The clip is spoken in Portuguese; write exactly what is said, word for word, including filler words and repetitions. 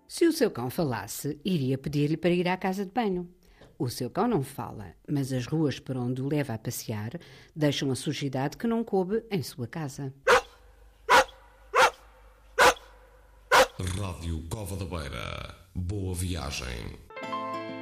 Se o seu cão falasse, iria pedir-lhe para ir à casa de banho. O seu cão não fala, mas as ruas por onde o leva a passear deixam a sujidade que não coube em sua casa. Rádio Cova da Beira. Boa viagem.